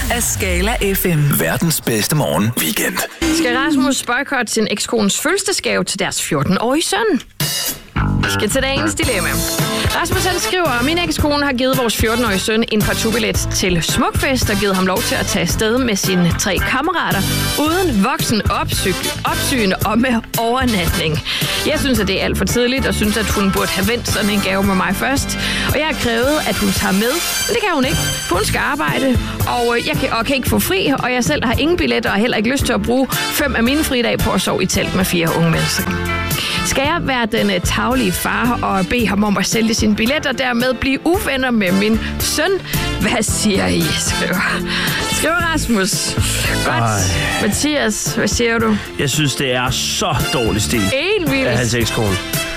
af Skala FM. Verdens bedste morgen weekend. Skal Rasmus boykotte sin ekskones fødselsdagsgave til deres 14-årige søn? Vi skal til dagens dilemma. Rasmus han skriver, min ekskone har givet vores 14-årige søn en partubillet til Smukfest og givet ham lov til at tage afsted med sine 3 kammerater uden voksen opsyn og med overnatning. Jeg synes, at det er alt for tidligt og synes, at hun burde have vendt sådan en gave med mig først. Og jeg har krævet, at hun tager med, men det kan hun ikke. For hun skal arbejde, og jeg kan ikke få fri, og jeg selv har ingen billetter og heller ikke lyst til at bruge 5 af mine fridage på at sove i telt med 4 unge mennesker. Skal jeg være den tarvelige far og bede ham om at sælge sine billetter og dermed blive uvenner med min søn? Hvad siger I? Skriver Rasmus. Godt. Mathias, hvad siger du? Jeg synes, det er så dårlig stil. Helt vildt. Af hans ekskone.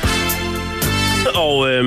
Og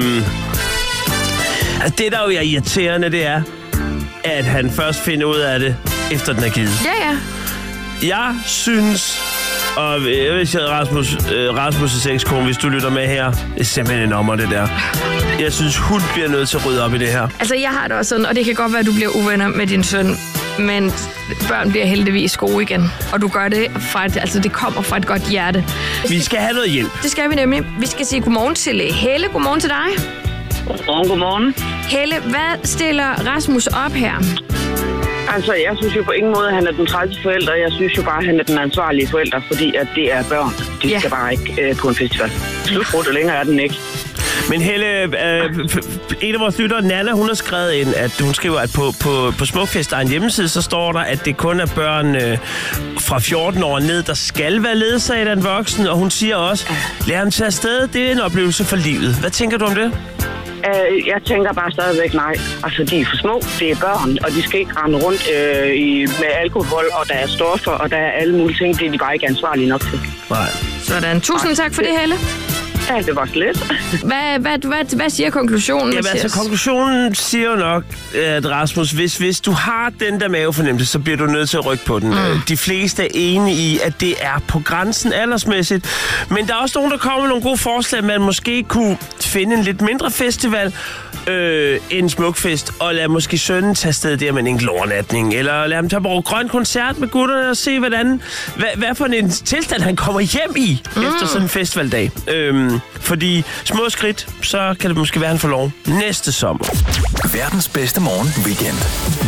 det, der jo er irriterende, det er, at han først finder ud af det, efter den er givet. Ja. Jeg synes... Og hvis jeg Rasmus' ekskone, hvis du lytter med her, det er simpelthen en ommer, det der. Jeg synes, hun bliver nødt til at rydde op i det her. Altså, jeg har det også sådan, og det kan godt være, at du bliver uvenner med din søn, men børn bliver heldigvis gode igen. Og du gør det det kommer fra et godt hjerte. Vi skal have noget hjælp. Det skal vi nemlig. Vi skal sige godmorgen til Helle. Godmorgen til dig. Godmorgen. Helle, hvad stiller Rasmus op her? Altså, jeg synes jo på ingen måde, at han er den trælse forælder. Jeg synes jo bare, at han er den ansvarlige forælder, fordi at det er børn. De skal bare ikke på en festival. Slutbrudt, længere er den ikke. Men Helle, en af vores lyttere, Nana, hun har skrevet ind, at hun skriver, at på Smukfest, der er en hjemmeside, så står der, at det kun er børn fra 14 år ned, der skal være ledsaget af en voksen. Og hun siger også, lad ham tage afsted, det er en oplevelse for livet. Hvad tænker du om det? Jeg tænker bare stadigvæk nej. Altså, de er for små, det er børn, og de skal ikke rende rundt med alkohol, og der er stoffer, og der er alle mulige ting, det er de bare ikke ansvarlige nok til. Nej. Sådan. Tusind tak for det, Helle. Ja, det var slet. Hvad siger konklusionen? Jamen, altså, konklusionen siger jo nok, at Rasmus, hvis du har den der mavefornemmelse, så bliver du nødt til at rykke på den. De fleste er enige i, at det er på grænsen aldersmæssigt. Men der er også nogen, der kommer med nogle gode forslag, man måske kunne finde en lidt mindre festival, en Smukfest, og lad måske sønnen tage sted der med en enkelt overnatning, eller lad ham tage på grøn koncert med gutterne og se, hvad for en tilstand han kommer hjem i efter sådan en festivaldag. Fordi små skridt, så kan det måske være, han får lov næste sommer. Verdens bedste morgen weekend.